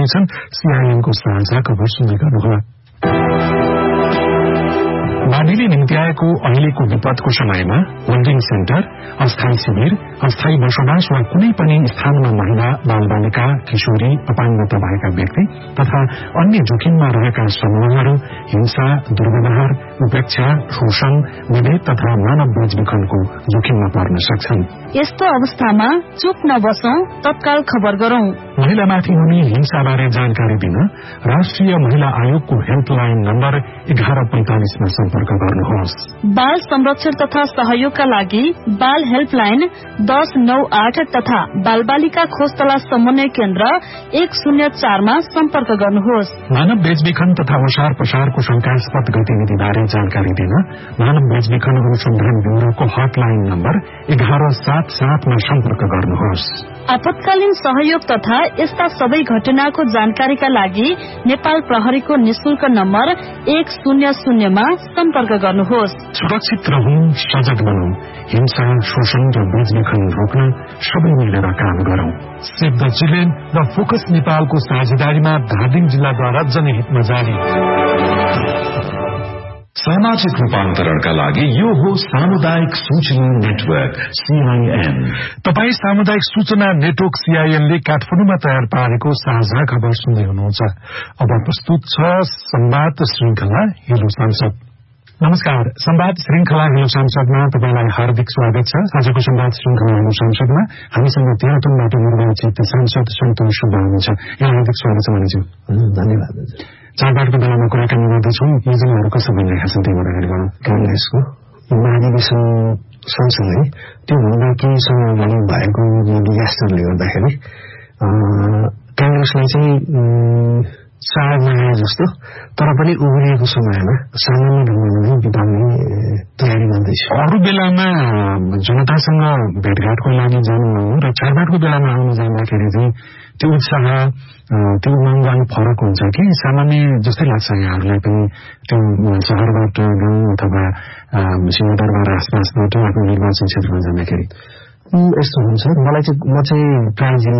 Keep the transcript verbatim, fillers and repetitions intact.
रहेछन्। सीआईएनको साझा खबर सुन्दै गर्नुहोला। बाढीले निम्ति आएको अहिलेको विपदको समयमा होल्डिङ सेन्टर, अस्थायी शिविर, अस्थायी बसोबास वा कुनै पनि स्थानमा महिला, बालबालिका, किशोरी, अपाङ्गता भएका व्यक्ति तथा अन्य जोखिममा रहेका समूहहरू हिंसा, दुर्व्यवहार, उपेक्षा, शोषण, विभेद तथा मानव बेचबिखनको जोखिममा पर्न सक्छन्। यस्तो अवस्थामा चुप नबसौं, तत्काल खबर गरौं। महिलामाथि हुने हिंसाबारे जानकारी दिन राष्ट्रिय महिला आयोगको हेल्पलाइन नम्बर एघार पैंतालिसमा सम्पर्क गर्नुहोस्। बाल संरक्षण तथा सहयोगका लागि बाल हेल्पलाइन दस नौ आठ तथा बाल बालिका खोज तलास समन्वय केन्द्र एक शून्य चारमा सम्पर्क गर्नुहोस्। मानव बेचबिखन तथा ओसार पसारको शंकास्पद गतिविधिबारे जानकारी दिन मानव बेचबिखन अनुसन्धान ब्यूरोको हटलाइन नम्बर एघार सात सातमा सम्पर्क गर्नुहोस्। आपतकालीन सहयोग तथा यस्ता सबै घटनाको जानकारीका लागि नेपाल प्रहरीको निशुल्क नम्बर एक शून्य शून्यमा सम्पर्क गर्नुहोस्। सुरक्षित रहौं, सजग बनौं, हिंसा, शोषण र बेचबिखन रोक्न सबै मिलेर काम गरौं। सेभ द चिल्ड्रेन र फोकस नेपालको साझेदारीमा धादिङ जिल्लाद्वारा जनहितमा जारी। सामाजिक रूपान्तरणका लागि यो हो सामुदायिक सूचना नेटवर्क सीआईएन। तपाई सामुदायिक सूचना नेटवर्क सीआईएन ले काठमाडौँमा तयार पारेको साझा खबर सुन्दै हुनुहुन्छ। अब प्रस्तुत छ संवाद श्रृंखला हेलो सांसद। नमस्कार, संवाद श्रृंखला हेलो सांसदमा तपाईलाई हार्दिक स्वागत छ। आजको संवाद श्रृंखला हेलो सांसदमा हामीसँग तेह्रथुमबाट निर्वाचित सांसद सन्तोष सुब्बा हुनुहुन्छ। यहाँ हार्दिक स्वागत छ भनेछु। धन्यवाद। चाडबाडको बेलामा कुराकानी गर्दैछौँ। योजनाहरू कसो भइरहेका छन् त्यही अगाडि गरौँ। कांग्रेसको महाधिवेशन सँगसँगै त्योभन्दा केही समय अगाडि भएको डिजास्टरले गर्दाखेरि कांग्रेसलाई चाहिँ चाड नआए जस्तो तर पनि उब्रिएको समयमा सामान्य ढंगमा बिताउने तयारी गर्दैछ। अरू बेलामा जनतासँग भेटघाटको लागि जानु र चाडबाडको बेलामा आउनु जाँदाखेरि चाहिँ त्यो उत्साह, त्यो उमङ्ग अलिक फरक हुन्छ कि सामान्य जस्तै लाग्छ यहाँहरूलाई पनि? त्यो शहरबाट गाउँ अथवा सिंहदरबार आसपासबाट आफ्नो निर्वाचन क्षेत्रमा जाँदाखेरि यस्तो हुन्छ। मलाई चाहिँ म चाहिँ प्राय